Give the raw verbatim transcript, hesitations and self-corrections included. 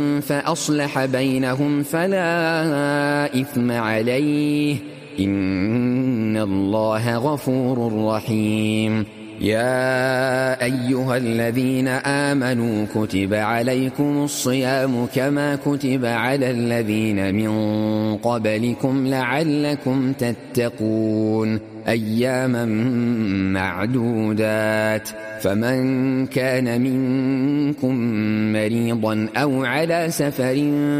فأصلح بينهم فلا إثم عليه إن الله غفور رحيم. يا أيها الذين آمنوا كتب عليكم الصيام كما كتب على الذين من قبلكم لعلكم تتقون أياما معدودات. فمن كان منكم مريضا أو على سفر